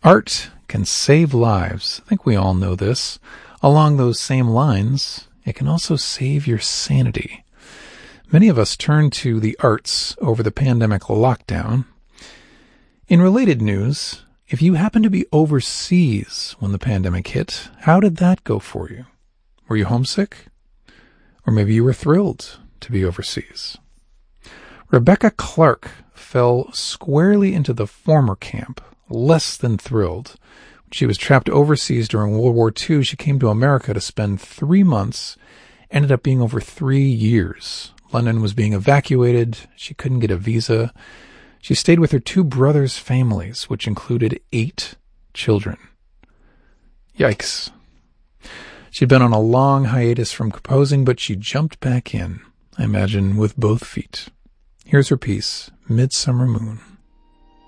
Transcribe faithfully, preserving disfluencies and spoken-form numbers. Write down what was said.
Art can save lives. I think we all know this. Along those same lines, it can also save your sanity. Many of us turned to the arts over the pandemic lockdown. In related news, if you happened to be overseas when the pandemic hit, how did that go for you? Were you homesick? Or maybe you were thrilled to be overseas. Rebecca Clark fell squarely into the former camp, less than thrilled. When she was trapped overseas during World War Two, she came to America to spend three months, ended up being over three years. London was being evacuated. She couldn't get a visa. She stayed with her two brothers' families, which included eight children. Yikes. She'd been on a long hiatus from composing, but she jumped back in, I imagine, with both feet. Here's her piece, Midsummer Moon.